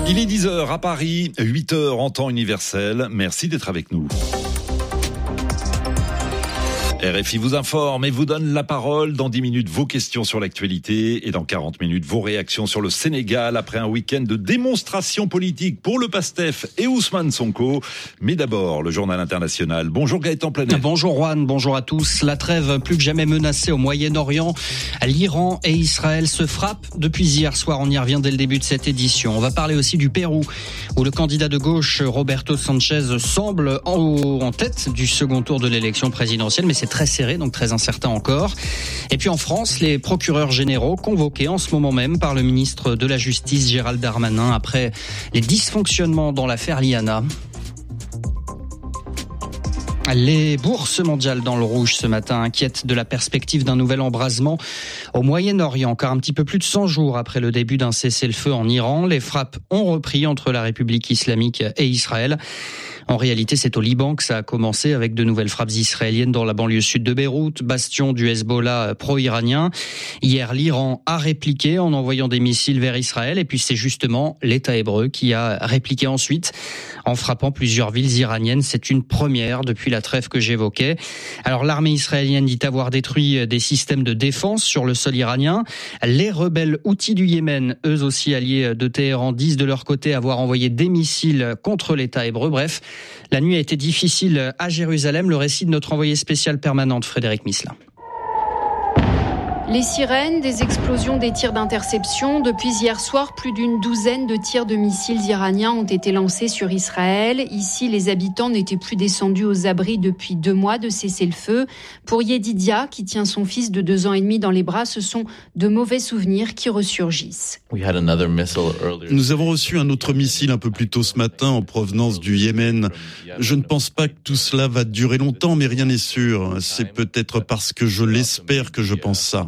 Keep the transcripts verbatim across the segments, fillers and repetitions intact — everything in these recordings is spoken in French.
Il est dix heures à Paris, huit heures en temps universel. Merci d'être avec nous. R F I vous informe et vous donne la parole. Dans dix minutes, vos questions sur l'actualité et dans quarante minutes, vos réactions sur le Sénégal après un week-end de démonstration politique pour le PASTEF et Ousmane Sonko. Mais d'abord, le journal international. Bonjour Gaëtan Planet. Bonjour Juan, bonjour à tous. La trêve plus que jamais menacée au Moyen-Orient. L'Iran et Israël se frappent depuis hier soir. On y revient dès le début de cette édition. On va parler aussi du Pérou, où le candidat de gauche, Roberto Sanchez, semble en, en tête du second tour de l'élection présidentielle, mais c'est très serré, donc très incertain encore. Et puis en France, les procureurs généraux convoqués en ce moment même par le ministre de la Justice, Gérald Darmanin, après les dysfonctionnements dans l'affaire Liana. Les bourses mondiales dans le rouge ce matin inquiètent de la perspective d'un nouvel embrasement au Moyen-Orient, car un petit peu plus de cent jours après le début d'un cessez-le-feu en Iran, les frappes ont repris entre la République islamique et Israël. En réalité, c'est au Liban que ça a commencé avec de nouvelles frappes israéliennes dans la banlieue sud de Beyrouth, bastion du Hezbollah pro-iranien. Hier, l'Iran a répliqué en envoyant des missiles vers Israël et puis c'est justement l'État hébreu qui a répliqué ensuite en frappant plusieurs villes iraniennes. C'est une première depuis la trêve que j'évoquais. Alors l'armée israélienne dit avoir détruit des systèmes de défense sur le sol iranien. Les rebelles houthis du Yémen, eux aussi alliés de Téhéran, disent de leur côté avoir envoyé des missiles contre l'État hébreu. Bref, la nuit a été difficile à Jérusalem. Le récit de notre envoyé spécial permanente, Frédéric Misselin. Les sirènes, des explosions, des tirs d'interception. Depuis hier soir, plus d'une douzaine de tirs de missiles iraniens ont été lancés sur Israël. Ici, les habitants n'étaient plus descendus aux abris depuis deux mois de cessez-le-feu. Pour Yedidia, qui tient son fils de deux ans et demi dans les bras, ce sont de mauvais souvenirs qui ressurgissent. Nous avons reçu un autre missile un peu plus tôt ce matin en provenance du Yémen. Je ne pense pas que tout cela va durer longtemps, mais rien n'est sûr. C'est peut-être parce que je l'espère que je pense ça.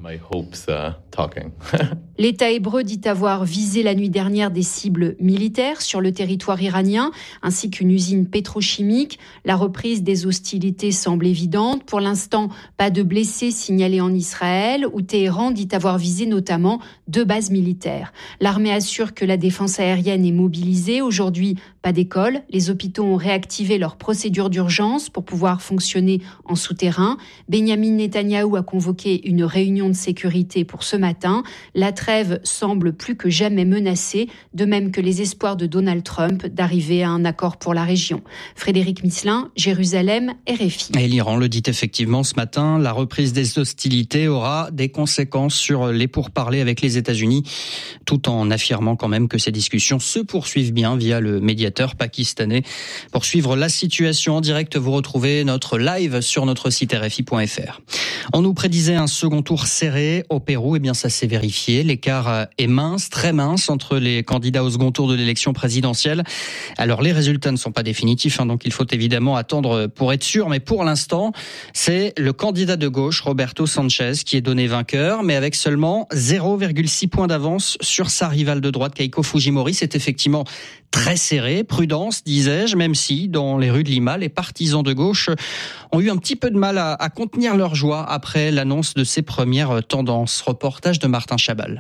L'État hébreu dit avoir visé la nuit dernière des cibles militaires sur le territoire iranien, ainsi qu'une usine pétrochimique. La reprise des hostilités semble évidente. Pour l'instant, pas de blessés signalés en Israël, où Téhéran dit avoir visé notamment deux bases militaires. L'armée assure que la défense aérienne est mobilisée. Aujourd'hui, pas d'école. Les hôpitaux ont réactivé leurs procédures d'urgence pour pouvoir fonctionner en souterrain. Benyamin Netanyahou a convoqué une réunion de sécurité pour ce matin. La trêve semble plus que jamais menacée, de même que les espoirs de Donald Trump d'arriver à un accord pour la région. Frédéric Misselin, Jérusalem, R F I. Et l'Iran le dit effectivement ce matin, la reprise des hostilités aura des conséquences sur les pourparlers avec les États-Unis, tout en affirmant quand même que ces discussions se poursuivent bien via le médiateur pakistanais. Pour suivre la situation en direct, vous retrouvez notre live sur notre site R F I point F R. On nous prédisait un second tour serré au Pérou, et eh bien ça s'est vérifié. L'écart est mince, très mince, entre les candidats au second tour de l'élection présidentielle. Alors les résultats ne sont pas définitifs, hein, donc il faut évidemment attendre pour être sûr. Mais pour l'instant, c'est le candidat de gauche, Roberto Sanchez, qui est donné vainqueur, mais avec seulement zéro virgule six points d'avance sur sa rivale de droite, Keiko Fujimori. C'est effectivement très serré, prudence, disais-je, même si dans les rues de Lima, les partisans de gauche ont eu un petit peu de mal à, à contenir leur joie après l'annonce de ces premières tendances. Reportage de Martin Chabal.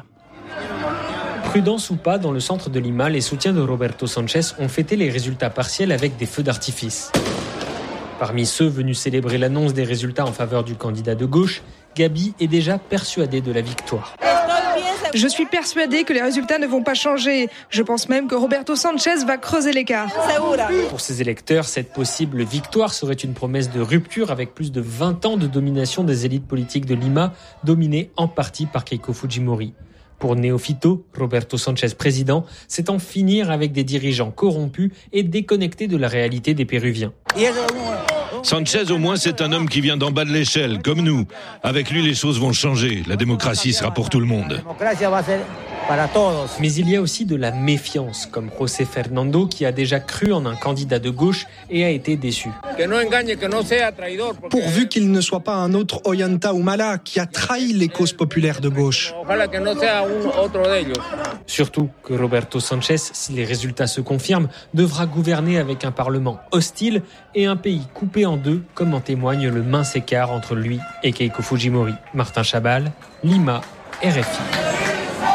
Prudence ou pas, dans le centre de Lima, les soutiens de Roberto Sanchez ont fêté les résultats partiels avec des feux d'artifice. Parmi ceux venus célébrer l'annonce des résultats en faveur du candidat de gauche, Gabi est déjà persuadée de la victoire. Je suis persuadée que les résultats ne vont pas changer. Je pense même que Roberto Sanchez va creuser l'écart. Pour ses électeurs, cette possible victoire serait une promesse de rupture avec plus de vingt ans de domination des élites politiques de Lima, dominées en partie par Keiko Fujimori. Pour Néofito, Roberto Sanchez président, c'est en finir avec des dirigeants corrompus et déconnectés de la réalité des Péruviens. Sanchez, au moins, c'est un homme qui vient d'en bas de l'échelle, comme nous. Avec lui, les choses vont changer. La démocratie sera pour tout le monde. Mais il y a aussi de la méfiance, comme José Fernando, qui a déjà cru en un candidat de gauche et a été déçu. Pourvu qu'il ne soit pas un autre Ollanta Humala qui a trahi les causes populaires de gauche. Surtout que Roberto Sanchez, si les résultats se confirment, devra gouverner avec un parlement hostile et un pays coupé en deux, comme en témoigne le mince écart entre lui et Keiko Fujimori. Martin Chabal, Lima, R F I.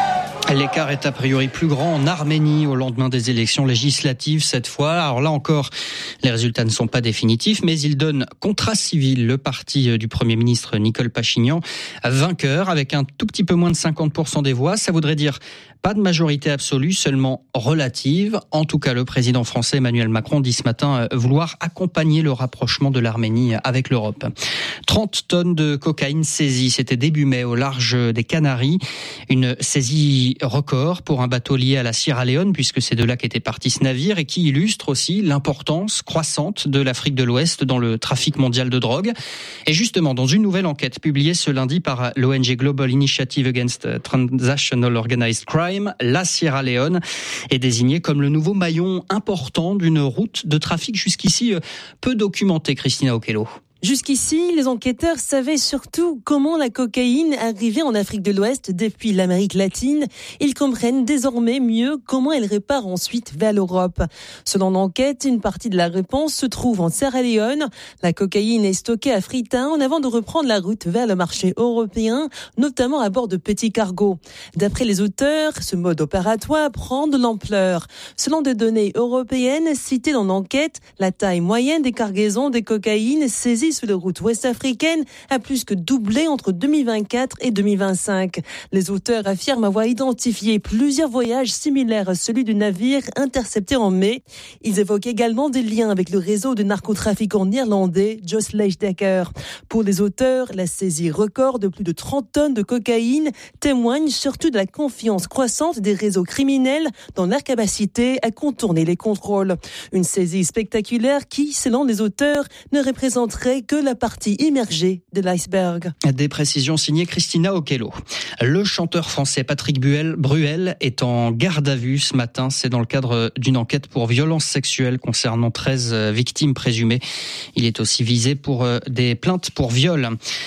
L'écart est a priori plus grand en Arménie au lendemain des élections législatives cette fois. Alors là encore, les résultats ne sont pas définitifs, mais ils donnent contrat civil le parti du Premier ministre Nicole Pachinian vainqueur avec un tout petit peu moins de cinquante pour cent des voix. Ça voudrait dire pas de majorité absolue, seulement relative. En tout cas, le président français Emmanuel Macron dit ce matin vouloir accompagner le rapprochement de l'Arménie avec l'Europe. trente tonnes de cocaïne saisies, c'était début mai au large des Canaries. Une saisie record pour un bateau lié à la Sierra Leone, puisque c'est de là qu'était parti ce navire et qui illustre aussi l'importance croissante de l'Afrique de l'Ouest dans le trafic mondial de drogue. Et justement, dans une nouvelle enquête publiée ce lundi par l'O N G Global Initiative Against Transnational Organized Crime, la Sierra Leone est désignée comme le nouveau maillon important d'une route de trafic jusqu'ici peu documentée. Christina Okello. Jusqu'ici, les enquêteurs savaient surtout comment la cocaïne arrivait en Afrique de l'Ouest depuis l'Amérique latine. Ils comprennent désormais mieux comment elle repart ensuite vers l'Europe. Selon l'enquête, une partie de la réponse se trouve en Sierra Leone. La cocaïne est stockée à Freetown avant de reprendre la route vers le marché européen, notamment à bord de petits cargos. D'après les auteurs, ce mode opératoire prend de l'ampleur. Selon des données européennes citées dans l'enquête, la taille moyenne des cargaisons de cocaïne saisies sur les routes ouest-africaines a plus que doublé entre deux mille vingt-quatre et deux mille vingt-cinq. Les auteurs affirment avoir identifié plusieurs voyages similaires à celui du navire intercepté en mai. Ils évoquent également des liens avec le réseau de narcotrafiquants néerlandais Jos Leijdekker. Pour les auteurs, la saisie record de plus de trente tonnes de cocaïne témoigne surtout de la confiance croissante des réseaux criminels dans leur capacité à contourner les contrôles. Une saisie spectaculaire qui, selon les auteurs, ne représenterait que la partie immergée de l'iceberg. Des précisions signées Christina Okello. Le chanteur français Patrick Bruel, Bruel est en garde à vue ce matin. C'est dans le cadre d'une enquête pour violences sexuelles concernant treize victimes présumées. Il est aussi visé pour des plaintes pour viol.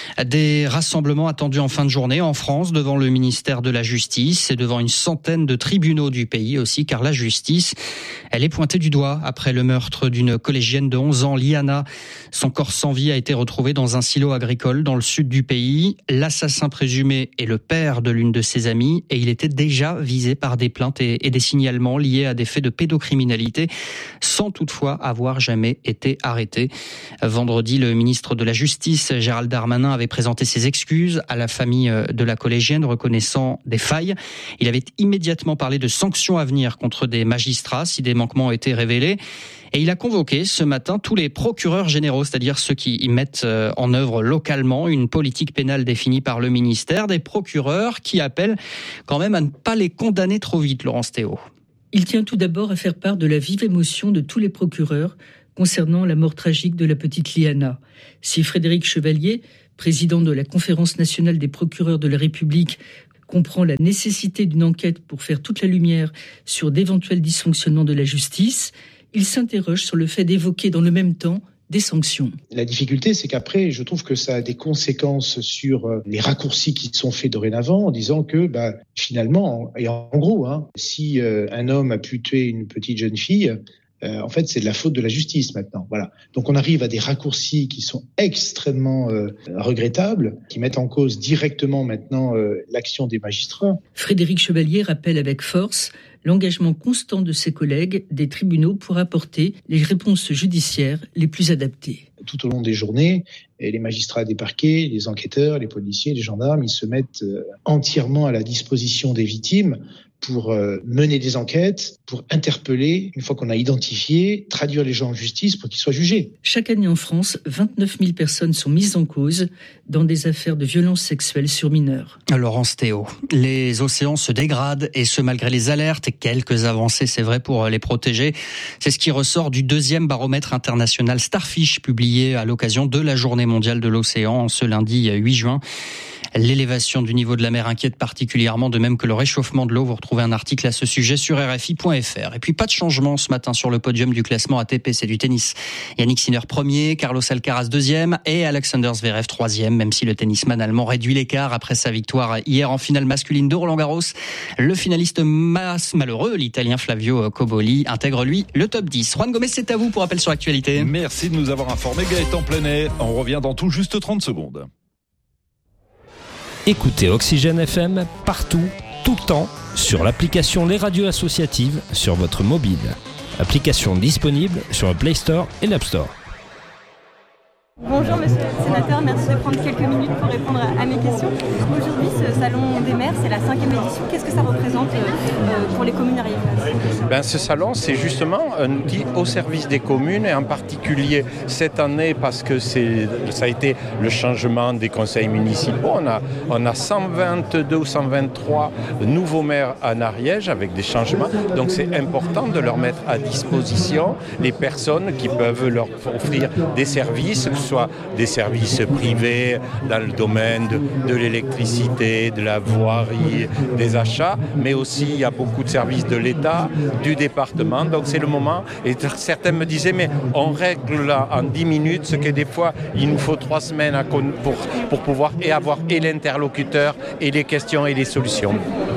Des rassemblements attendus en fin de journée en France devant le ministère de la Justice et devant une centaine de tribunaux du pays aussi, car la justice, elle est pointée du doigt après le meurtre d'une collégienne de onze ans, Liana. Son corps sans vie a été retrouvé dans un silo agricole dans le sud du pays. L'assassin présumé est le père de l'une de ses amies et il était déjà visé par des plaintes et, et des signalements liés à des faits de pédocriminalité sans toutefois avoir jamais été arrêté. Vendredi, le ministre de la Justice, Gérald Darmanin, avait présenté ses excuses à la famille de la collégienne, reconnaissant des failles. Il avait immédiatement parlé de sanctions à venir contre des magistrats si des manquements étaient révélés. Et il a convoqué ce matin tous les procureurs généraux, c'est-à-dire ceux qui y mettent en œuvre localement une politique pénale définie par le ministère, des procureurs qui appellent quand même à ne pas les condamner trop vite, Laurence Théo. Il tient tout d'abord à faire part de la vive émotion de tous les procureurs concernant la mort tragique de la petite Liana. Si Frédéric Chevalier, président de la Conférence nationale des procureurs de la République, comprend la nécessité d'une enquête pour faire toute la lumière sur d'éventuels dysfonctionnements de la justice, il s'interroge sur le fait d'évoquer dans le même temps des sanctions. La difficulté, c'est qu'après, je trouve que ça a des conséquences sur les raccourcis qui sont faits dorénavant en disant que bah, finalement, et en gros, hein, si euh, un homme a pu tuer une petite jeune fille, Euh, en fait, c'est de la faute de la justice maintenant. Voilà. Donc, on arrive à des raccourcis qui sont extrêmement euh, regrettables, qui mettent en cause directement maintenant euh, l'action des magistrats. Frédéric Chevalier rappelle avec force l'engagement constant de ses collègues des tribunaux pour apporter les réponses judiciaires les plus adaptées. Tout au long des journées, et les magistrats des parquets, les enquêteurs, les policiers, les gendarmes, ils se mettent euh, entièrement à la disposition des victimes pour euh, mener des enquêtes, pour interpeller, une fois qu'on a identifié, traduire les gens en justice pour qu'ils soient jugés. Chaque année en France, vingt-neuf mille personnes sont mises en cause dans des affaires de violences sexuelles sur mineurs. Laurence Théo, les océans se dégradent et ce malgré les alertes et quelques avancées, c'est vrai, pour les protéger. C'est ce qui ressort du deuxième baromètre international Starfish publié à l'occasion de la Journée mondiale de l'océan ce lundi huit juin. L'élévation du niveau de la mer inquiète particulièrement, de même que le réchauffement de l'eau. Vous retrouvez un article à ce sujet sur R F I point F R. Et puis pas de changement ce matin sur le podium du classement A T P, c'est du tennis. Yannick Sinner premier, Carlos Alcaraz deuxième et Alexander Zverev troisième, même si le tennisman allemand réduit l'écart après sa victoire hier en finale masculine de Roland-Garros. Le finaliste masse malheureux, l'italien Flavio Cobolli, intègre lui le top dix. Juan Gomez, c'est à vous pour appel sur l'actualité. Merci de nous avoir informés, Gaëtan Plenet. On revient dans tout juste trente secondes. Écoutez Oxygène F M partout, tout le temps, sur l'application Les Radios Associatives sur votre mobile. Application disponible sur le Play Store et l'App Store. Bonjour monsieur le sénateur, merci de prendre quelques minutes pour répondre à mes questions. Aujourd'hui, ce salon des maires, c'est la cinquième édition. Qu'est-ce que ça représente euh, pour les communes ariégeoises ? Ben, ce salon, c'est justement un outil au service des communes et en particulier cette année parce que c'est, ça a été le changement des conseils municipaux. On a, on a cent vingt-deux ou cent vingt-trois nouveaux maires en Ariège avec des changements. Donc c'est important de leur mettre à disposition les personnes qui peuvent leur offrir des services, que ce soit des services privés dans le domaine de, de l'électricité, de la voirie, des achats, mais aussi il y a beaucoup de services de l'État, du département. Donc c'est le moment. Et certains me disaient, mais on règle là en dix minutes ce que des fois il nous faut trois semaines à con- pour, pour pouvoir et avoir et l'interlocuteur et les questions et les solutions.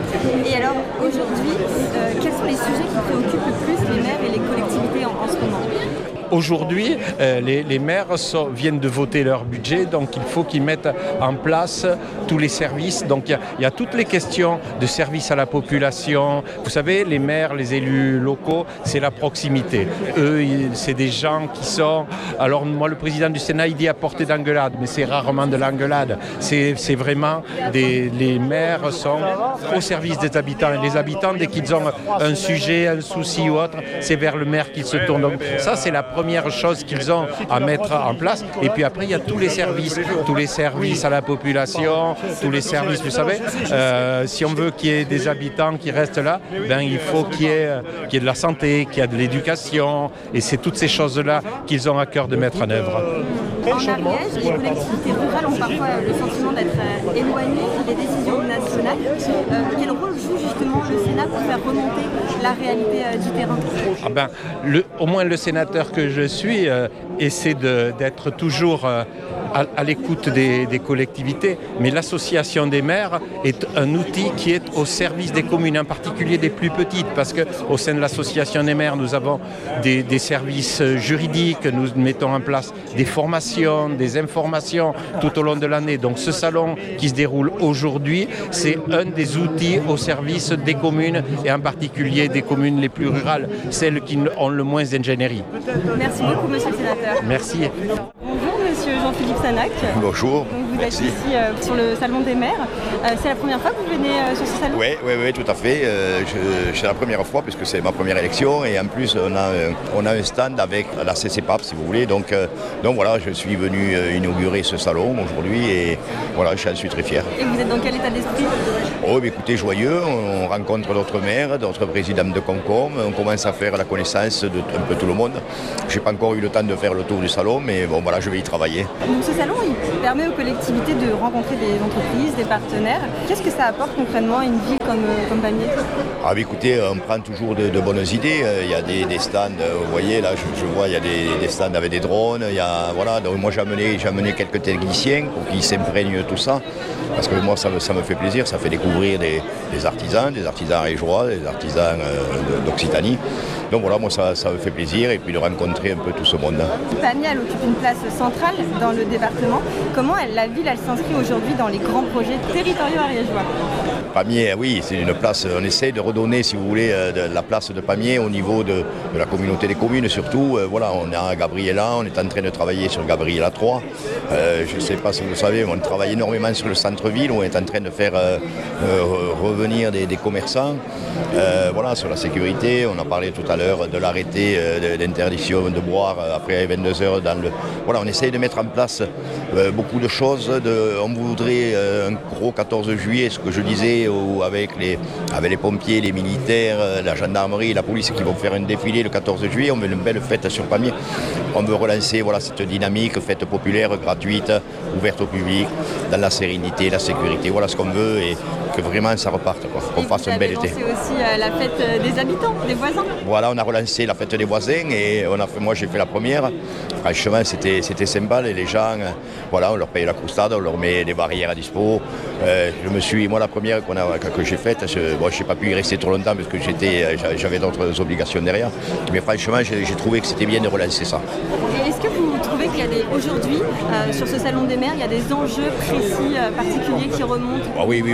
Et alors aujourd'hui, euh, quels sont les sujets qui préoccupent le plus les maires et les collectivités en, en ce moment ? Aujourd'hui, euh, les, les maires sont, viennent de voter leur budget, donc il faut qu'ils mettent en place tous les services. Donc il y a, il y a toutes les questions de services à la population. Vous savez, les maires, les élus locaux, c'est la proximité. Eux, ils, c'est des gens qui sont... Alors moi, le président du Sénat, il dit à portée d'engueulade, mais c'est rarement de l'engueulade. C'est, c'est vraiment des... Les maires sont au service des habitants. Et les habitants, dès qu'ils ont un sujet, un souci ou autre, c'est vers le maire qu'ils se tournent. Donc ça, c'est la première chose qu'ils ont à mettre en place. Et puis après, il y a tous les services, tous les services à la population, tous les services, vous savez, euh, si on veut qu'il y ait des habitants qui restent là, ben, il faut qu'il y ait, qu'il y ait de la santé, qu'il y ait de l'éducation, et c'est toutes ces choses-là qu'ils ont à cœur de mettre en œuvre. En Ariège, les collectivités rurales ont parfois le sentiment d'être éloignées des décisions nationales. Euh, quel rôle joue justement le Sénat pour faire remonter la réalité euh, du terrain ? Ah ben, le, au moins le sénateur que je suis euh, essaie de, d'être toujours euh, à, à l'écoute des, des collectivités, mais l'association des maires est un outil qui est au service des communes, en particulier des plus petites, parce qu'au sein de l'association des maires, nous avons des, des services juridiques, nous mettons en place des formations, des informations tout au long de l'année. Donc ce salon qui se déroule aujourd'hui, c'est un des outils au service des communes et en particulier des communes les plus rurales, celles qui ont le moins d'ingénierie. Merci beaucoup, monsieur le sénateur. Merci. Bonjour, monsieur Jean-Philippe Sanac. Bonjour. Donc, vous Merci. êtes ici euh, sur le salon des maires. Euh, c'est la première fois que vous venez euh, sur ce salon ? Oui, oui, oui, tout à fait. Euh, je, c'est la première fois puisque c'est ma première élection et en plus on a, euh, on a un stand avec la C C P A P si vous voulez. Donc, euh, donc voilà, je suis venu euh, inaugurer ce salon aujourd'hui et voilà, je suis très fier. Et vous êtes dans quel état d'esprit ? Oh, mais écoutez, joyeux. On rencontre d'autres maires, d'autres présidents de Concom. On commence à faire la connaissance de un peu tout le monde. Je n'ai pas encore eu le temps de faire le tour du salon, mais bon, voilà, je vais y travailler. Donc ce salon, il permet aux collectivités de rencontrer des entreprises, des partenaires. Qu'est-ce que ça apporte concrètement à une ville comme, comme Pamiers ? Ah, mais écoutez, on prend toujours de, de bonnes idées. Il y a des, des stands, vous voyez, là, je, je vois, il y a des, des stands avec des drones. Il y a, voilà, donc moi, j'ai amené, j'ai amené quelques techniciens pour qu'ils s'imprègnent de tout ça. Parce que moi, ça me, ça me fait plaisir. Ça fait découvrir des, des artisans, des artisans ariégeois, des artisans euh, d'Occitanie. Donc voilà, moi, ça, ça me fait plaisir. Et puis de rencontrer un peu tout ce monde-là. Pamiers, elle occupe une place centrale dans le département. Comment elle, la ville, elle s'inscrit aujourd'hui dans les grands projets territoriaux ariégeois ? Pamiers, oui, c'est une place, on essaie de redonner, si vous voulez, de la place de Pamiers au niveau de, de la communauté des communes, surtout. Euh, voilà, on est à Gabriela, on est en train de travailler sur Gabriela trois. Euh, je ne sais pas si vous le savez, on travaille énormément sur le centre-ville, on est en train de faire euh, euh, revenir des, des commerçants. Euh, voilà, sur la sécurité, on a parlé tout à l'heure de l'arrêté euh, d'interdiction de boire après vingt-deux heures dans le... Voilà, on essaie de mettre en place euh, beaucoup de choses. De, on voudrait euh, un gros quatorze juillet, ce que je disais, où avec les, avec les pompiers, les militaires, la gendarmerie, la police qui vont faire un défilé le quatorze juillet. On veut une belle fête sur Pamiers. On veut relancer voilà, cette dynamique, fête populaire, gratuite, ouverte au public, dans la sérénité, la sécurité. Voilà ce qu'on veut et que vraiment ça reparte, quoi, qu'on et fasse un bel été. C'est aussi euh, la fête des habitants, des voisins. Voilà, on a relancé la fête des voisins et on a fait, moi j'ai fait la première. Franchement, c'était, c'était sympa. Et les gens, voilà, on leur paye la croustade, on leur met des barrières à dispo. Euh, je me suis, moi la première qu'on a, que j'ai faite, je, bon, je n'ai pas pu y rester trop longtemps parce que j'étais, j'avais d'autres obligations derrière. Mais franchement, j'ai, j'ai trouvé que c'était bien de relancer ça. Et est-ce que vous trouvez qu'il y a des, aujourd'hui, euh, sur ce salon des maires, il y a des enjeux précis, euh, particuliers qui remontent ? Ah oui, oui, oui, il y a des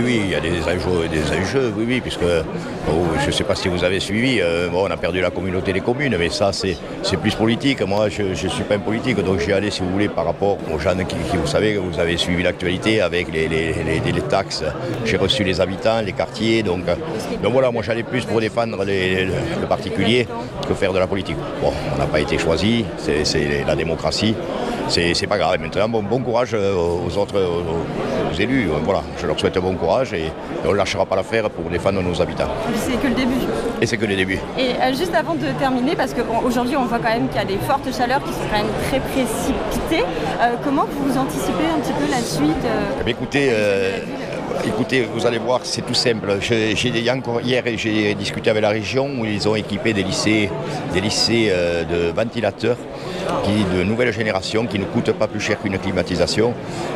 des enjeux, des enjeux, oui, oui, puisque oh, je ne sais pas si vous avez suivi, euh, bon, on a perdu la communauté des communes, mais ça, c'est, c'est plus politique. Moi, je ne suis pas un politique, donc j'y allais, si vous voulez, par rapport aux gens qui, qui, vous savez, vous avez suivi l'actualité avec les, les, les, les taxes. J'ai reçu les habitants, les quartiers, donc, donc voilà, moi, j'allais plus pour défendre les, le, le particulier que faire de la politique. Bon, on n'a pas été choisi, c'est, c'est la démocratie. C'est, c'est pas grave. Maintenant, bon, bon courage aux autres aux, aux élus. Voilà, je leur souhaite bon courage et, et on ne lâchera pas l'affaire pour défendre nos habitants. C'est que le début. Et c'est que le début. Et euh, juste avant de terminer, parce qu'aujourd'hui on voit quand même qu'il y a des fortes chaleurs qui sont quand même très précipitées. Euh, comment vous anticipez un petit peu la suite euh, eh bien, Écoutez, euh, écoutez, vous allez voir, c'est tout simple. Je, j'ai, encore hier, j'ai discuté avec la région où ils ont équipé des lycées, des lycées euh, de ventilateurs qui, de nouvelle génération qui ne coûtent pas plus cher qu'une climatisation.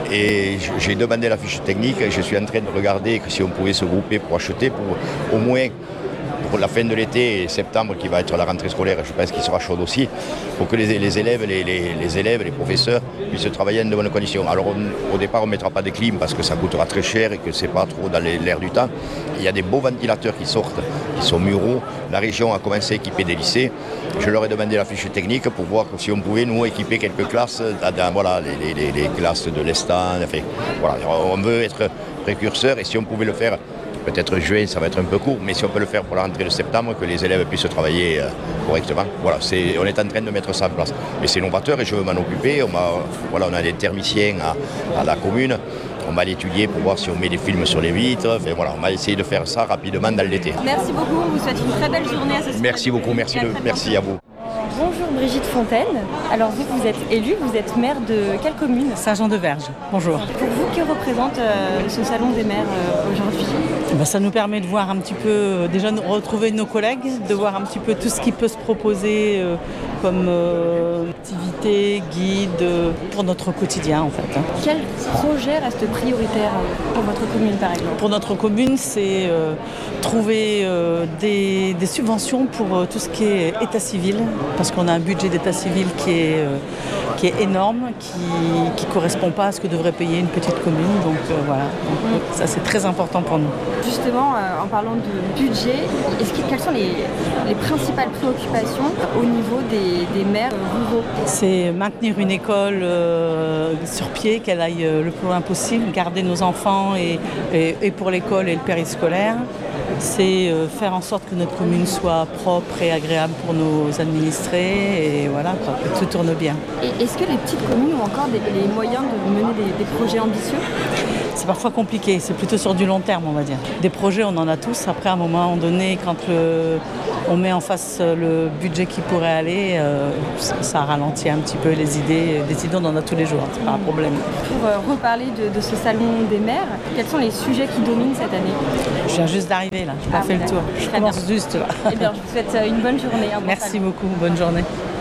Et j'ai demandé la fiche technique et je suis en train de regarder si on pouvait se grouper pour acheter pour au moins pour la fin de l'été et septembre qui va être la rentrée scolaire, je pense qu'il sera chaud aussi, pour que les, les élèves, les, les, les élèves, les professeurs puissent travailler dans de bonnes conditions. Alors on, au départ on ne mettra pas de clim parce que ça coûtera très cher et que c'est pas trop dans les, l'air du temps. Il y a des beaux ventilateurs qui sortent, qui sont muraux. La région a commencé à équiper des lycées. Je leur ai demandé la fiche technique pour voir si on pouvait nous équiper quelques classes, dans, voilà, les, les, les classes de l'Estan. Enfin, voilà, on veut être précurseur et si on pouvait le faire. Peut-être juin, ça va être un peu court, mais si on peut le faire pour la rentrée de septembre, que les élèves puissent travailler euh, correctement. Voilà, c'est, on est en train de mettre ça en place. Mais c'est novateur et je veux m'en occuper. On, m'a, voilà, on a des thermiciens à, à la commune. On va l'étudier pour voir si on met des films sur les vitres. Enfin, voilà, on va essayer de faire ça rapidement dans l'été. Merci beaucoup, on vous souhaite une très belle journée à ce Merci beaucoup, merci, de, merci à vous. Bonjour Brigitte Fontaine. Alors vous, vous êtes élue, vous êtes maire de quelle commune ? Saint-Jean-de-Verge. Bonjour. Pour vous, que représente euh, ce salon des maires euh, aujourd'hui ? Ben, ça nous permet de voir un petit peu, euh, déjà de retrouver nos collègues, de voir un petit peu tout ce qui peut se proposer euh, comme euh, activité, guide, euh, pour notre quotidien en fait. Hein. Quel projet reste prioritaire pour votre commune par exemple ? Pour notre commune, c'est euh, trouver euh, des, des subventions pour euh, tout ce qui est état civil, parce qu'on a un budget d'état civil qui est, euh, qui est énorme, qui ne correspond pas à ce que devrait payer une petite commune. Donc euh, voilà, donc, mmh. ça c'est très important pour nous. Justement, euh, en parlant de budget, est-ce que, quelles sont les, les principales préoccupations au niveau des, des maires ruraux ? C'est maintenir une école euh, sur pied, qu'elle aille euh, le plus loin possible, garder nos enfants et, et, et pour l'école et le périscolaire. C'est euh, faire en sorte que notre commune soit propre et agréable pour nos administrés et voilà, quoi, que tout tourne bien. Et est-ce que les petites communes ont encore des, les moyens de mener des, des projets ambitieux ? C'est parfois compliqué, c'est plutôt sur du long terme on va dire. Des projets on en a tous, après à un moment donné quand le, on met en face le budget qui pourrait aller, euh, ça, ça ralentit un petit peu les idées, des idées on en a tous les jours, c'est pas un problème. Pour euh, reparler de, de ce salon des maires, quels sont les sujets qui dominent cette année ? Je viens juste d'arriver là, je n'ai pas ah, fait le tour, je Très commence bien. juste là. Eh bien je vous souhaite une bonne journée. Un bon Merci salon. beaucoup, bonne journée.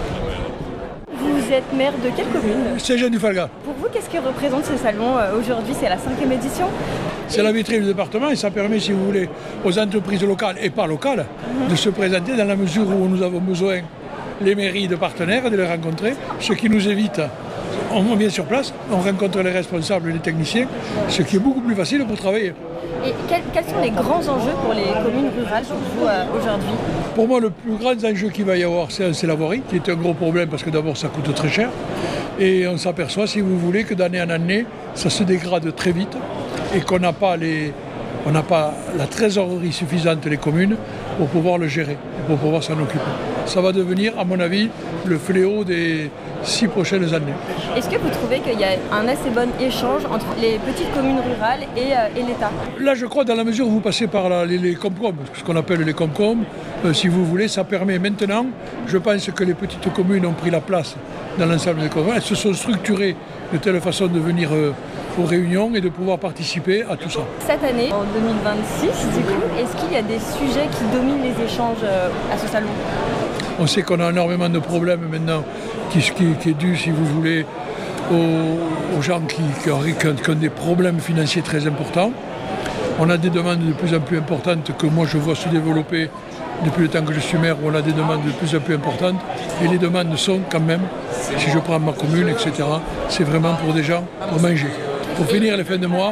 Vous êtes maire de quelle commune ? C'est Jean du Falga. Pour vous, qu'est-ce que représente ce salon aujourd'hui ? C'est la cinquième édition. C'est et... la vitrine du département et ça permet, si vous voulez, aux entreprises locales et pas locales mmh. de se présenter dans la mesure où nous avons besoin, les mairies de partenaires, de les rencontrer, ce qui nous évite. On vient sur place, on rencontre les responsables et les techniciens, ce qui est beaucoup plus facile pour travailler. Et quels, quels sont les grands enjeux pour les communes rurales pour vous euh, aujourd'hui ? Pour moi, le plus grand enjeu qu'il va y avoir, c'est, c'est la voirie, qui est un gros problème parce que d'abord, ça coûte très cher. Et on s'aperçoit, si vous voulez, que d'année en année, ça se dégrade très vite et qu'on n'a pas, les, on n'a pas la trésorerie suffisante, les communes, pour pouvoir le gérer, pour pouvoir s'en occuper. Ça va devenir, à mon avis, le fléau des six prochaines années. Est-ce que vous trouvez qu'il y a un assez bon échange entre les petites communes rurales et, euh, et l'État ? Là, je crois, dans la mesure où vous passez par la, les, les Comcom, ce qu'on appelle les Comcom, euh, si vous voulez, ça permet maintenant, je pense que les petites communes ont pris la place dans l'ensemble des communes. Elles se sont structurées de telle façon de venir euh, aux réunions et de pouvoir participer à tout ça. Cette année, en deux mille vingt-six, du coup, est-ce qu'il y a des sujets qui dominent les échanges euh, à ce salon ? On sait qu'on a énormément de problèmes maintenant, qui, qui, qui est dû, si vous voulez, aux, aux gens qui, qui, ont, qui ont des problèmes financiers très importants. On a des demandes de plus en plus importantes que moi je vois se développer depuis le temps que je suis maire, où on a des demandes de plus en plus importantes. Et les demandes sont quand même, si je prends ma commune, et cetera, c'est vraiment pour des gens, pour manger. Pour finir les fins de mois,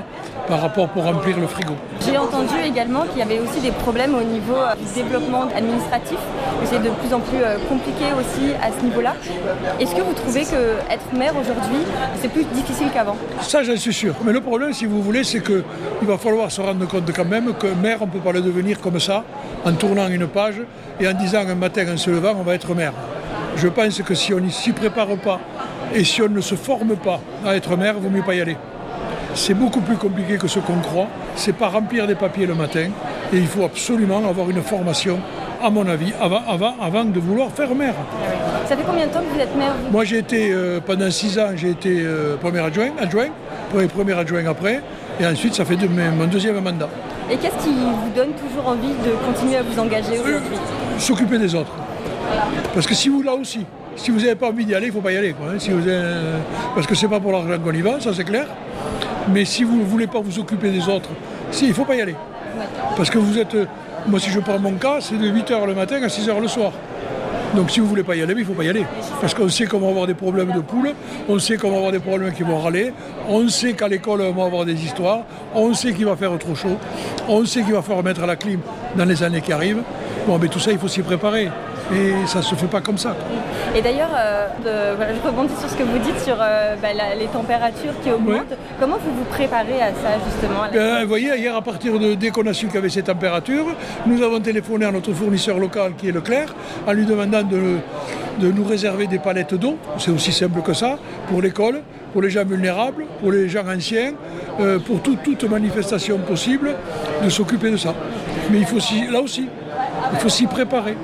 par rapport pour remplir le frigo. J'ai entendu également qu'il y avait aussi des problèmes au niveau du développement administratif, que c'est de plus en plus compliqué aussi à ce niveau-là. Est-ce que vous trouvez qu'être maire aujourd'hui, c'est plus difficile qu'avant? Ça, j'en suis sûr. Mais le problème, si vous voulez, c'est qu'il va falloir se rendre compte quand même que maire, on ne peut pas le devenir comme ça, en tournant une page et en disant un matin en se levant, on va être maire. Je pense que si on ne s'y prépare pas et si on ne se forme pas à être maire, il vaut mieux pas y aller. C'est beaucoup plus compliqué que ce qu'on croit. C'est pas remplir des papiers le matin. Et il faut absolument avoir une formation, à mon avis, avant, avant, avant de vouloir faire maire. Ça fait combien de temps que vous êtes maire? Moi, j'ai été, euh, pendant six ans, j'ai été euh, premier adjoint, adjoint, premier adjoint après. Et ensuite, ça fait de, mon deuxième mandat. Et qu'est-ce qui vous donne toujours envie de continuer à vous engager aujourd'hui? S'occuper des autres. Parce que si vous, là aussi, si vous n'avez pas envie d'y aller, il ne faut pas y aller. Quoi, hein. Si vous avez, parce que ce n'est pas pour l'argent qu'on y va, ça c'est clair. Mais si vous ne voulez pas vous occuper des autres, si, il ne faut pas y aller. Parce que vous êtes... Moi, si je prends mon cas, c'est de huit heures le matin à six heures le soir. Donc si vous ne voulez pas y aller, il ne faut pas y aller. Parce qu'on sait qu'on va avoir des problèmes de poules, on sait qu'on va avoir des problèmes qui vont râler, on sait qu'à l'école, on va avoir des histoires, on sait qu'il va faire trop chaud, on sait qu'il va falloir mettre la clim dans les années qui arrivent. Bon, mais tout ça, il faut s'y préparer. Et ça ne se fait pas comme ça. Et d'ailleurs, euh, de, voilà, je rebondis sur ce que vous dites sur euh, bah, la, les températures qui augmentent. Oui. Comment vous vous préparez à ça, justement à ben, vous voyez, hier, à partir de dès qu'on a su qu'il y avait ces températures, nous avons téléphoné à notre fournisseur local, qui est Leclerc, en lui demandant de, de nous réserver des palettes d'eau. C'est aussi simple que ça, pour l'école, pour les gens vulnérables, pour les gens anciens, euh, pour tout, toute manifestation possible, de s'occuper de ça. Mais il faut s'y, là aussi, il faut s'y préparer.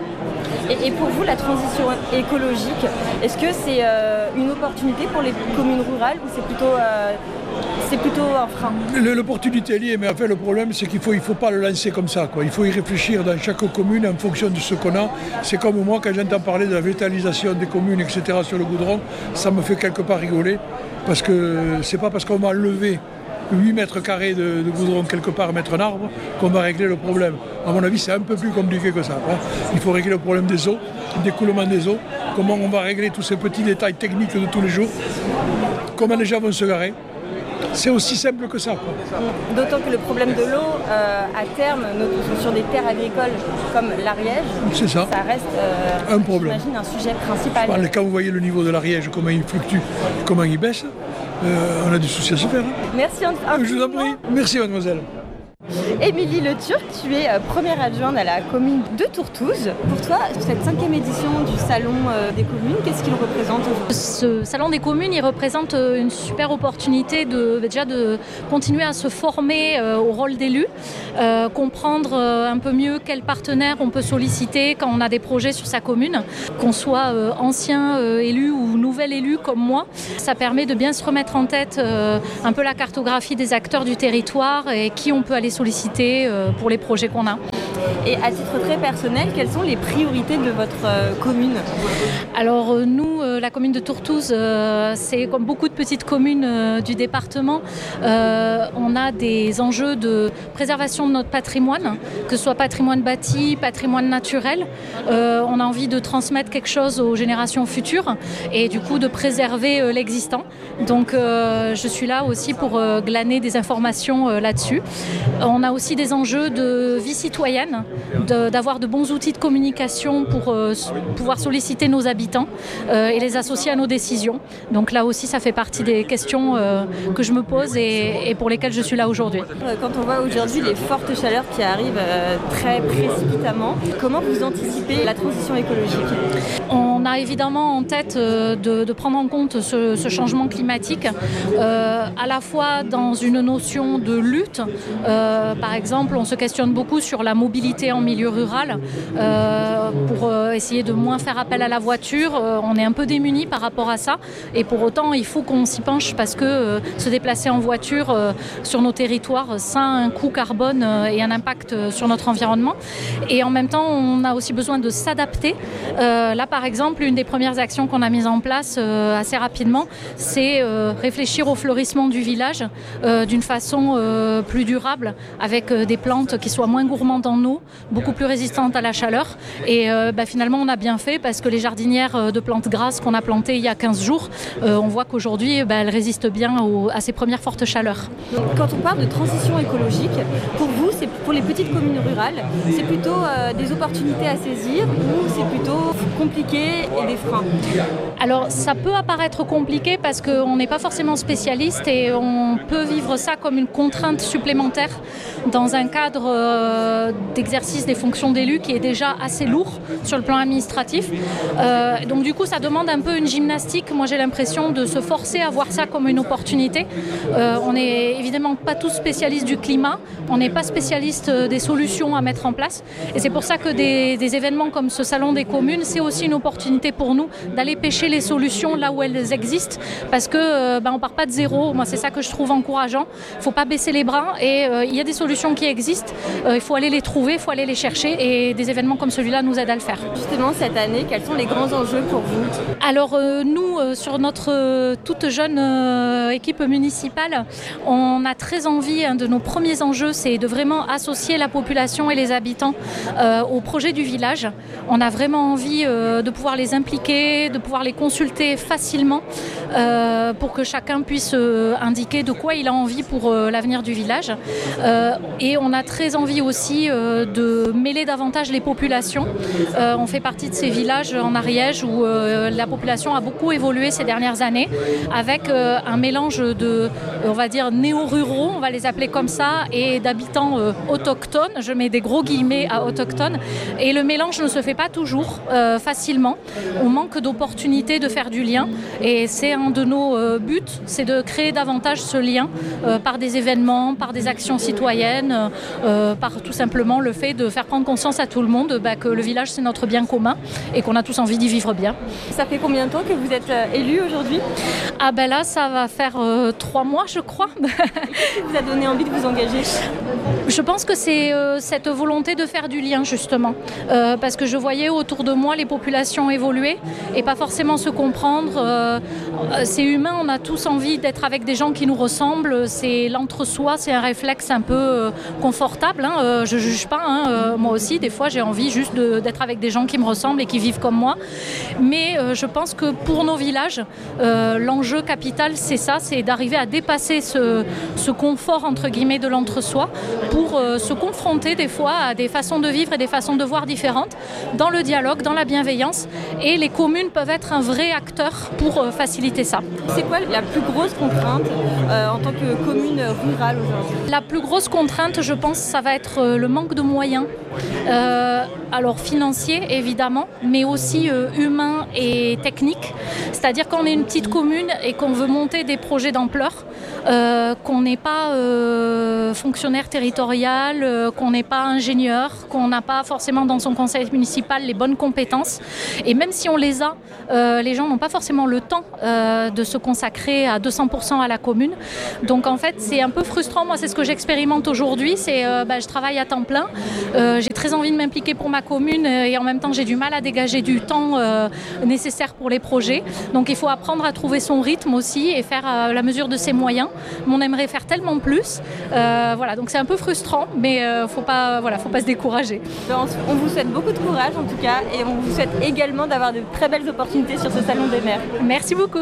Et pour vous, la transition écologique, est-ce que c'est euh, une opportunité pour les communes rurales ou c'est plutôt, euh, c'est plutôt un frein? L'opportunité est liée, mais en fait, le problème, c'est qu'il ne faut, il faut pas le lancer comme ça, quoi. Il faut y réfléchir dans chaque commune en fonction de ce qu'on a. C'est comme moi, quand j'entends parler de la végétalisation des communes, et cetera, sur le goudron, ça me fait quelque part rigoler, parce que c'est pas parce qu'on va lever huit mètres carrés de, de goudron quelque part, mettre un arbre, qu'on va régler le problème. À mon avis, c'est un peu plus compliqué que ça. Hein. Il faut régler le problème des eaux, d'écoulement des eaux, comment on va régler tous ces petits détails techniques de tous les jours, comment les gens vont se garer. C'est aussi simple que ça. Quoi. D'autant que le problème de l'eau, euh, à terme, sur des terres agricoles comme l'Ariège, c'est ça. ça reste euh, un problème. J'imagine un sujet principal. Enfin, quand vous voyez le niveau de l'Ariège, comment il fluctue, comment il baisse, euh, on a des soucis à se faire. Hein. Merci. Un Je vous en prie. Merci, mademoiselle. Émilie Le Turc, tu es première adjointe à la commune de Tourtouze. Pour toi, cette cinquième édition du Salon des communes, qu'est-ce qu'il représente aujourd'hui? Ce Salon des communes, il représente une super opportunité de, déjà de continuer à se former au rôle d'élu, euh, comprendre un peu mieux quels partenaires on peut solliciter quand on a des projets sur sa commune, qu'on soit euh, ancien euh, élu ou nouvel élu comme moi. Ça permet de bien se remettre en tête euh, un peu la cartographie des acteurs du territoire et qui on peut aller solliciter euh, pour les projets qu'on a. Et à titre très personnel, quelles sont les priorités de votre euh, commune? Alors euh, nous, euh, la commune de Tourtouze, euh, c'est comme beaucoup de petites communes euh, du département, euh, on a des enjeux de préservation de notre patrimoine, que ce soit patrimoine bâti, patrimoine naturel. Euh, on a envie de transmettre quelque chose aux générations futures et du coup de préserver euh, l'existant. Donc euh, je suis là aussi pour euh, glaner des informations euh, là-dessus. On a aussi des enjeux de vie citoyenne, de, d'avoir de bons outils de communication pour euh, pouvoir solliciter nos habitants euh, et les associer à nos décisions. Donc là aussi, ça fait partie des questions euh, que je me pose et, et pour lesquelles je suis là aujourd'hui. Quand on voit aujourd'hui les fortes chaleurs qui arrivent euh, très précipitamment, comment vous anticipez la transition écologique? On a évidemment en tête euh, de, de prendre en compte ce, ce changement climatique, euh, à la fois dans une notion de lutte. Euh, par exemple, on se questionne beaucoup sur la mobilité en milieu rural euh, pour euh, essayer de moins faire appel à la voiture. Euh, on est un peu démunis par rapport à ça et pour autant, il faut qu'on s'y penche parce que euh, se déplacer en voiture euh, sur nos territoires, ça a un coût carbone euh, et un impact euh, sur notre environnement. Et en même temps, on a aussi besoin de s'adapter. Euh, là, par exemple, exemple, une des premières actions qu'on a mises en place euh, assez rapidement, c'est euh, réfléchir au fleurissement du village euh, d'une façon euh, plus durable, avec euh, des plantes qui soient moins gourmandes en eau, beaucoup plus résistantes à la chaleur. Et euh, bah, finalement, on a bien fait parce que les jardinières de plantes grasses qu'on a plantées il y a quinze jours, euh, on voit qu'aujourd'hui, bah, elles résistent bien au, à ces premières fortes chaleurs. Donc, quand on parle de transition écologique, pour vous, c'est pour les petites communes rurales, c'est plutôt euh, des opportunités à saisir ou c'est plutôt compliqué et des freins? Alors, ça peut apparaître compliqué parce qu'on n'est pas forcément spécialiste et on peut vivre ça comme une contrainte supplémentaire dans un cadre euh, d'exercice des fonctions d'élus qui est déjà assez lourd sur le plan administratif. Euh, donc du coup, ça demande un peu une gymnastique. Moi, j'ai l'impression de se forcer à voir ça comme une opportunité. Euh, on n'est évidemment pas tous spécialistes du climat, on n'est pas spécialistes des solutions à mettre en place. Et c'est pour ça que des, des événements comme ce Salon des communes, c'est aussi une opportunité pour nous d'aller pêcher les solutions là où elles existent, parce que euh, ben, on part pas de zéro. Moi, c'est ça que je trouve encourageant. Il ne faut pas baisser les bras et euh, il y a des solutions qui existent. Euh, il faut aller les trouver, il faut aller les chercher et des événements comme celui-là nous aident à le faire. Justement, cette année, quels sont les grands enjeux pour vous? Alors euh, nous, euh, sur notre euh, toute jeune euh, équipe municipale, on a très envie, un de nos premiers enjeux, c'est de vraiment associer la population et les habitants euh, au projet du village. On a vraiment envie euh, de pouvoir les impliquer, de pouvoir les consulter facilement euh, pour que chacun puisse euh, indiquer de quoi il a envie pour euh, l'avenir du village. Euh, et on a très envie aussi euh, de mêler davantage les populations. Euh, on fait partie de ces villages en Ariège où euh, la population a beaucoup évolué ces dernières années avec euh, un mélange de, on va dire, néo-ruraux, on va les appeler comme ça, et d'habitants euh, autochtones. Je mets des gros guillemets à autochtones. Et le mélange ne se fait pas toujours euh, facilement. On manque d'opportunités de faire du lien. Et c'est un de nos euh, buts, c'est de créer davantage ce lien euh, par des événements, par des actions citoyennes, euh, par tout simplement le fait de faire prendre conscience à tout le monde bah, que le village c'est notre bien commun et qu'on a tous envie d'y vivre bien. Ça fait combien de temps que vous êtes euh, élu aujourd'hui? Ah ben là, ça va faire euh, trois mois, je crois. Qu'est-ce qui vous a donné envie de vous engager? Je pense que c'est euh, cette volonté de faire du lien, justement. Euh, parce que je voyais autour de moi les populations évoluer et pas forcément se comprendre. Euh, c'est humain, on a tous envie d'être avec des gens qui nous ressemblent. C'est l'entre-soi, c'est un réflexe un peu euh, confortable. Hein. Euh, je ne juge pas. Hein. Euh, moi aussi, des fois, j'ai envie juste de, d'être avec des gens qui me ressemblent et qui vivent comme moi. Mais euh, je pense que pour nos villages, euh, l'enjeu capital, c'est ça, c'est d'arriver à dépasser ce, ce confort, entre guillemets, de l'entre-soi pour euh, se confronter des fois à des façons de vivre et des façons de voir différentes dans le dialogue, dans la bienveillance. Et les communes peuvent être un vrai acteur pour euh, faciliter ça. C'est quoi la plus grosse contrainte euh, en tant que commune rurale aujourd'hui? La plus grosse contrainte, je pense, ça va être euh, le manque de moyens. Euh, alors financiers, évidemment, mais aussi euh, humains et techniques. C'est-à-dire qu'on est une petite commune et qu'on veut monter des projets d'ampleur, euh, qu'on n'est pas euh, fonctionnaire territorial, euh, qu'on n'est pas ingénieur, qu'on n'a pas forcément dans son conseil municipal les bonnes compétences. Et même si on les a, euh, les gens n'ont pas forcément le temps euh, de se consacrer à deux cents pour cent à la commune. Donc en fait, c'est un peu frustrant. Moi, c'est ce que j'expérimente aujourd'hui. C'est, euh, bah, je travaille à temps plein. Euh, j'ai très envie de m'impliquer pour ma commune euh, et en même temps, j'ai du mal à dégager du temps euh, nécessaire pour les projets. Donc il faut apprendre à trouver son rythme aussi et faire à la mesure de ses moyens. Mais on aimerait faire tellement plus. Euh, voilà, donc c'est un peu frustrant, mais euh, faut pas, voilà, faut pas se décourager. On vous souhaite beaucoup de courage en tout cas et on vous souhaite également d'avoir de très belles opportunités sur ce Salon des maires. Merci beaucoup.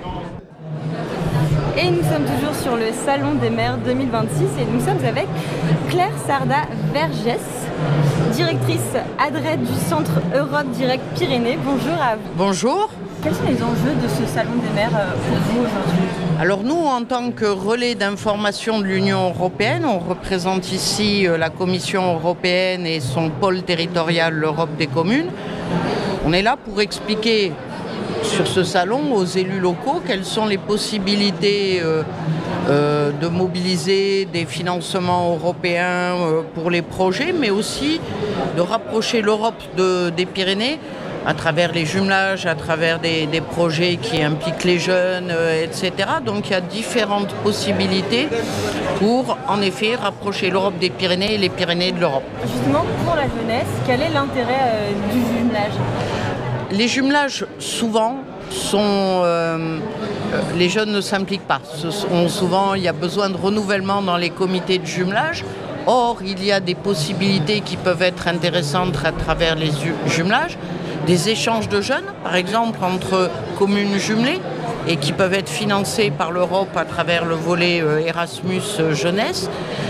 Et nous sommes toujours sur le Salon des maires deux mille vingt-six et nous sommes avec Claire Sarda-Vergès, directrice adresse du Centre Europe Direct Pyrénées. Bonjour à vous. Bonjour. Quels sont les enjeux de ce Salon des maires pour vous aujourd'hui? Alors nous, en tant que relais d'information de l'Union européenne, on représente ici la Commission européenne et son pôle territorial, l'Europe des communes. On est là pour expliquer sur ce salon aux élus locaux quelles sont les possibilités euh, euh, de mobiliser des financements européens euh, pour les projets, mais aussi de rapprocher l'Europe de, des Pyrénées à travers les jumelages, à travers des, des projets qui impliquent les jeunes, euh, et cetera. Donc il y a différentes possibilités pour, en effet, rapprocher l'Europe des Pyrénées et les Pyrénées de l'Europe. Justement, pour la jeunesse, quel est l'intérêt euh, du jumelage ? Les jumelages, souvent, sont... Euh, les jeunes ne s'impliquent pas. Ce sont souvent, il y a besoin de renouvellement dans les comités de jumelage. Or, il y a des possibilités qui peuvent être intéressantes à travers les jumelages. Des échanges de jeunes, par exemple, entre communes jumelées, et qui peuvent être financés par l'Europe à travers le volet euh, Erasmus euh, Jeunesse.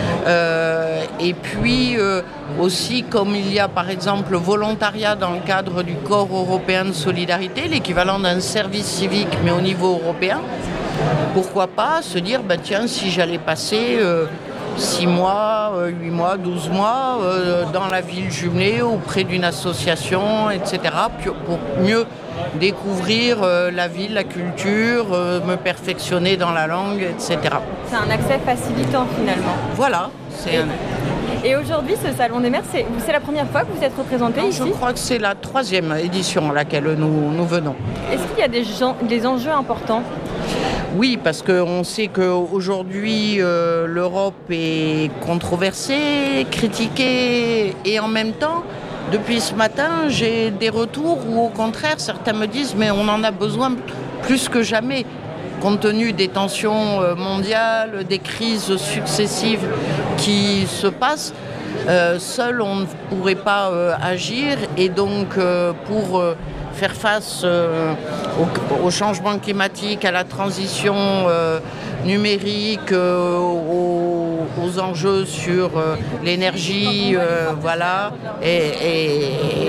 Euh, et puis euh, aussi, comme il y a par exemple le volontariat dans le cadre du Corps européen de solidarité, l'équivalent d'un service civique mais au niveau européen, pourquoi pas se dire, bah, tiens, si j'allais passer euh, six mois, huit mois, douze mois euh, dans la ville jumelée auprès d'une association, et cetera, pour mieux découvrir euh, la ville, la culture, euh, me perfectionner dans la langue, et cetera. C'est un accès facilitant finalement. Voilà. C'est et, un... et aujourd'hui, ce Salon des maires, c'est, c'est la première fois que vous êtes représenté ici ? Je crois que c'est la troisième édition à laquelle nous, nous venons. Est-ce qu'il y a des, gens, des enjeux importants ? Oui, parce qu'on sait qu'aujourd'hui, euh, l'Europe est controversée, critiquée, et en même temps, depuis ce matin, j'ai des retours où, au contraire, certains me disent « mais on en a besoin plus que jamais ». Compte tenu des tensions mondiales, des crises successives qui se passent, euh, seul on ne pourrait pas euh, agir. Et donc, euh, pour euh, faire face euh, au, au changement climatique, à la transition euh, numérique, euh, aux, aux enjeux sur euh, l'énergie, euh, voilà, et, et,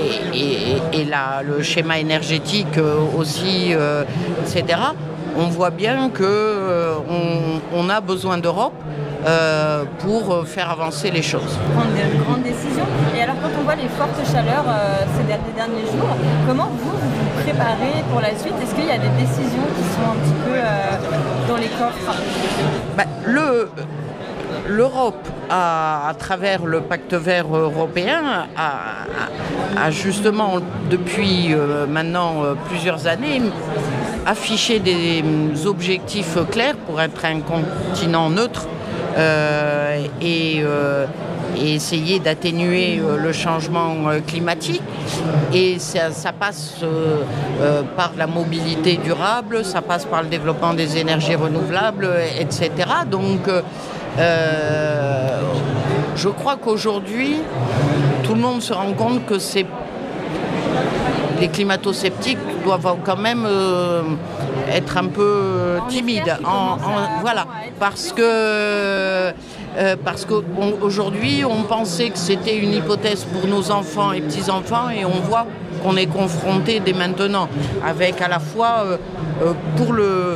et, et la, le schéma énergétique euh, aussi, euh, et cetera, on voit bien qu'on euh, on a besoin d'Europe euh, pour faire avancer les choses. Prendre de grandes décisions. Et alors quand on voit les fortes chaleurs euh, ces derniers, derniers jours, comment vous vous, vous préparez pour la suite ? Est-ce qu'il y a des décisions qui sont un petit peu euh, dans les coffres ? bah, le, L'Europe, a, à travers le pacte vert européen, a, a, a justement, depuis euh, maintenant euh, plusieurs années, affiché des objectifs clairs pour être un continent neutre euh, et, euh, et essayer d'atténuer euh, le changement euh, climatique. Et ça, ça passe euh, euh, par la mobilité durable, ça passe par le développement des énergies renouvelables, et cetera. Donc, euh, je crois qu'aujourd'hui, tout le monde se rend compte que c'est les climato-sceptiques doivent quand même euh, être un peu timides. En, en, voilà, parce que euh, parce qu'aujourd'hui, on, on pensait que c'était une hypothèse pour nos enfants et petits-enfants, et on voit qu'on est confronté dès maintenant, avec à la fois euh, euh, pour le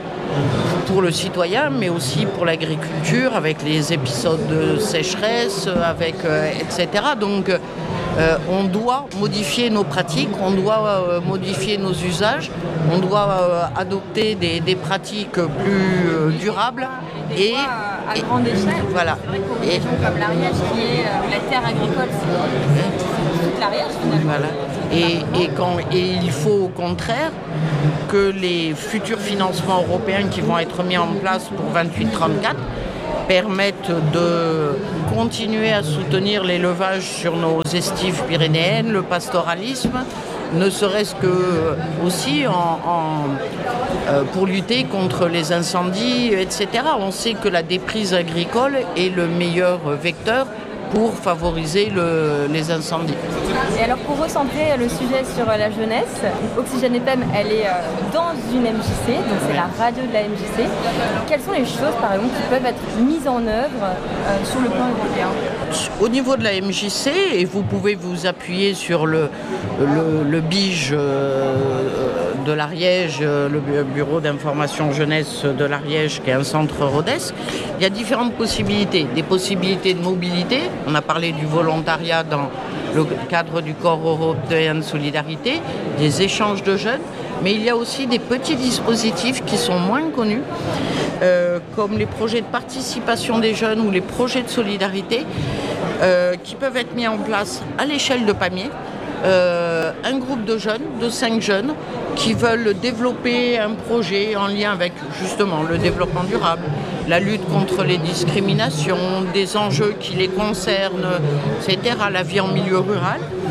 pour le citoyen, mais aussi pour l'agriculture, avec les épisodes de sécheresse, avec euh, et cetera. Donc Euh, on doit modifier nos pratiques, on doit euh, modifier nos usages, on doit euh, adopter des, des pratiques plus euh, durables. Et, et à grande échelle, voilà. C'est vrai qu'aux régions comme l'Ariège, qui est euh, la terre agricole, c'est toute l'Ariège finalement. Voilà. Et, et, quand, et il faut au contraire que les futurs financements européens qui vont être mis en place pour vingt-huit trente-quatre permettent de continuer à soutenir l'élevage sur nos estives pyrénéennes, le pastoralisme, ne serait-ce que aussi en, en, euh, pour lutter contre les incendies, et cetera. On sait que la déprise agricole est le meilleur vecteur pour favoriser le, les incendies. Et alors pour recentrer le sujet sur la jeunesse, Oxygène F M, elle est dans une M J C, donc c'est la radio de la M J C. Quelles sont les choses par exemple qui peuvent être mises en œuvre euh, sur le plan européen ? Au niveau de la M J C, et vous pouvez vous appuyer sur le, le, le B I J euh, de l'Ariège, le Bureau d'information jeunesse de l'Ariège, qui est un centre Rodez, il y a différentes possibilités. Des possibilités de mobilité, on a parlé du volontariat dans le cadre du Corps européen de solidarité, des échanges de jeunes, mais il y a aussi des petits dispositifs qui sont moins connus, euh, comme les projets de participation des jeunes ou les projets de solidarité, euh, qui peuvent être mis en place à l'échelle de Pamiers. Euh, un groupe de jeunes, de cinq jeunes, qui veulent développer un projet en lien avec justement le développement durable, la lutte contre les discriminations, des enjeux qui les concernent, et cetera, la vie en milieu rural.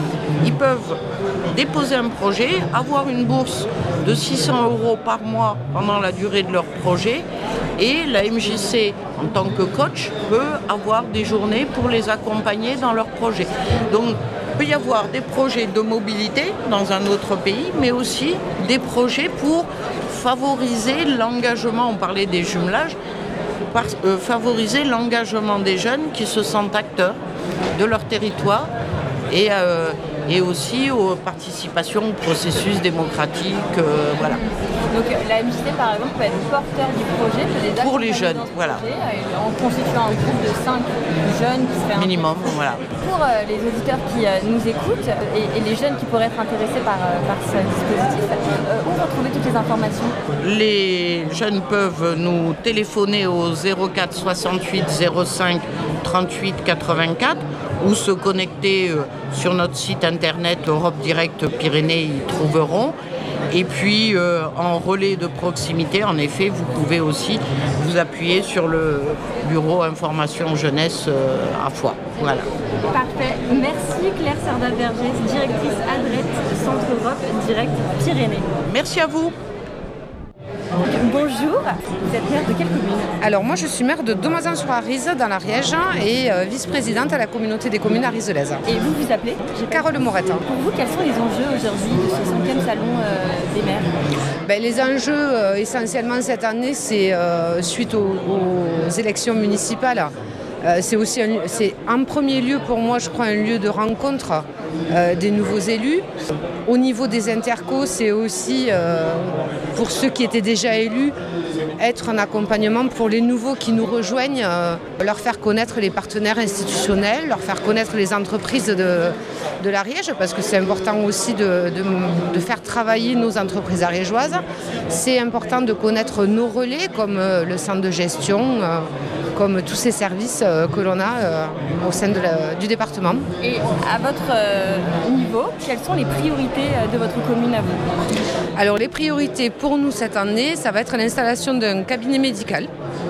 ils peuvent déposer un projet, avoir une bourse de six cents euros par mois pendant la durée de leur projet, et la M J C, en tant que coach, peut avoir des journées pour les accompagner dans leur projet. Donc, il peut y avoir des projets de mobilité dans un autre pays, mais aussi des projets pour favoriser l'engagement, on parlait des jumelages, par, euh, favoriser l'engagement des jeunes qui se sentent acteurs de leur territoire et, euh, et aussi aux participations au processus démocratique. Euh, voilà. Donc la M J C par exemple peut être porteur du projet, peut les pour les jeunes, voilà. Projet, en constituant un groupe de cinq jeunes qui seraient minimum, voilà. Pour euh, les auditeurs qui euh, nous écoutent et, et les jeunes qui pourraient être intéressés par, euh, par ce dispositif, euh, où retrouver toutes les informations? Les jeunes peuvent nous téléphoner au zéro quatre soixante-huit zéro cinq trente-huit quatre-vingt-quatre ou se connecter euh, sur notre site internet Europe Direct Pyrénées, ils trouveront. Et puis euh, en relais de proximité, en effet, vous pouvez aussi vous appuyer sur le bureau information jeunesse euh, à Foix. Voilà. Parfait. Merci Claire Cerda-Vergès, directrice adresse Centre Europe Direct Pyrénées. Merci à vous. Bonjour, vous êtes maire de quelle commune? Alors moi je suis maire de Domazan-sur-Arize dans l'Ariège et euh, vice-présidente à la communauté des communes arizelaise. Et vous vous appelez? Carole Morette. Pour vous, quels sont les enjeux aujourd'hui de ce cinquième salon euh, des maires? ben, Les enjeux euh, essentiellement cette année, c'est euh, suite aux, aux élections municipales. Euh, c'est aussi un, c'est en premier lieu pour moi, je crois, un lieu de rencontre euh, des nouveaux élus. Au niveau des intercos, c'est aussi euh, pour ceux qui étaient déjà élus, être un accompagnement pour les nouveaux qui nous rejoignent, euh, leur faire connaître les partenaires institutionnels, leur faire connaître les entreprises de, de l'Ariège, parce que c'est important aussi de, de, de faire travailler nos entreprises ariégeoises. C'est important de connaître nos relais, comme euh, le centre de gestion, euh, comme tous ces services euh, que l'on a euh, au sein de la, du département. Et à votre euh, niveau, quelles sont les priorités de votre commune à vous? Alors les priorités pour nous cette année, ça va être l'installation d'un cabinet médical.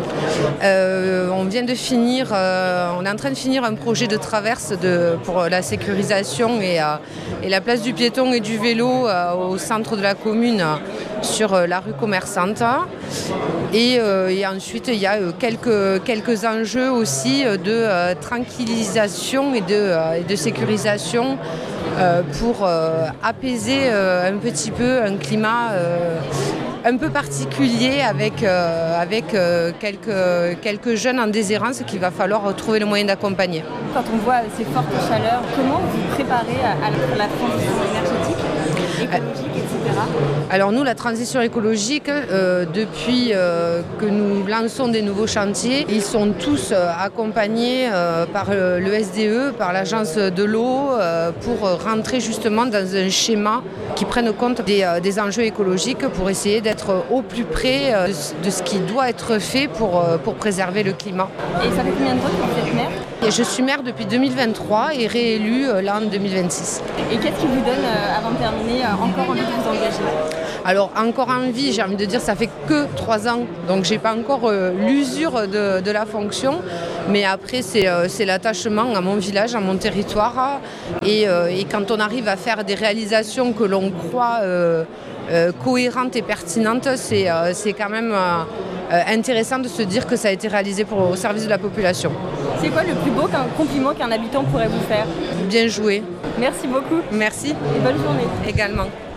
Euh, on vient de finir, euh, on est en train de finir un projet de traverse de, pour la sécurisation et, euh, et la place du piéton et du vélo euh, au centre de la commune euh, sur euh, la rue commerçante. Et, euh, et ensuite, il y a euh, quelques, quelques enjeux aussi euh, de euh, tranquillisation et de, euh, et de sécurisation euh, pour euh, apaiser euh, un petit peu un climat euh, un peu particulier avec, euh, avec euh, quelques, quelques jeunes en déshérence qu'il va falloir trouver le moyen d'accompagner. Quand on voit ces fortes chaleurs, comment vous préparez à la transition énergétique, écologique, et cetera? Alors nous, la transition écologique, euh, depuis euh, que nous lançons des nouveaux chantiers, ils sont tous euh, accompagnés euh, par euh, le S D E, par l'agence de l'eau, euh, pour rentrer justement dans un schéma qui prenne compte des, euh, des enjeux écologiques pour essayer d'être au plus près euh, de ce qui doit être fait pour, euh, pour préserver le climat. Et ça fait combien de temps que vous êtes maire? Et je suis maire depuis deux mille vingt-trois et réélue euh, là en deux mille vingt-six. Et qu'est-ce qui vous donne, euh, avant de terminer, euh, encore envie de vous engager? Alors encore envie, j'ai envie de dire, ça fait que trois ans, donc j'ai pas encore euh, l'usure de, de la fonction, mais après c'est, euh, c'est l'attachement à mon village, à mon territoire, et, euh, et quand on arrive à faire des réalisations que l'on croit euh, euh, cohérentes et pertinentes, c'est, euh, c'est quand même euh, intéressant de se dire que ça a été réalisé pour, au service de la population. C'est quoi le plus beau qu'un compliment qu'un habitant pourrait vous faire? Bien joué. Merci beaucoup. Merci. Et bonne journée. Également.